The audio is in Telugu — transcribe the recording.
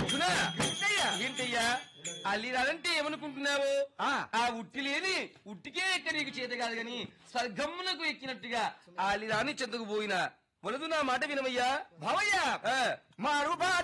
అర్జున ఏంటయ్యా అల్లిరాలంటే ఏమనుకుంటున్నావు? ఆ ఉట్టి లేని ఉట్టికే ఎక్క నీకు చేత కాదు గాని స్వర్గమ్మునకు ఎక్కినట్టుగా ఆ అల్లిరాని చెందుకు పోయినా వలదు నా మాట వినవయ్యా. భవయ్య మారు భార్య